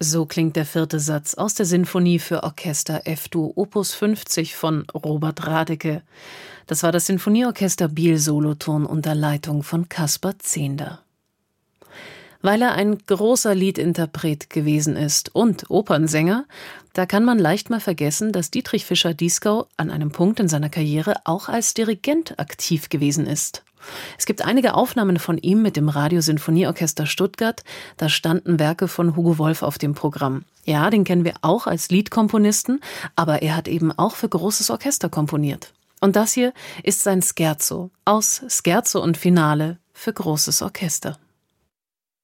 So klingt der 4. Satz aus der Sinfonie für Orchester F-Dur Opus 50 von Robert Radeke. Das war das Sinfonieorchester Biel Solothurn unter Leitung von Caspar Zehnder. Weil er ein großer Liedinterpret gewesen ist und Opernsänger, da kann man leicht mal vergessen, dass Dietrich Fischer-Dieskau an einem Punkt in seiner Karriere auch als Dirigent aktiv gewesen ist. Es gibt einige Aufnahmen von ihm mit dem Radiosinfonieorchester Stuttgart, da standen Werke von Hugo Wolf auf dem Programm. Ja, den kennen wir auch als Liedkomponisten, aber er hat eben auch für großes Orchester komponiert. Und das hier ist sein Scherzo aus Scherzo und Finale für großes Orchester.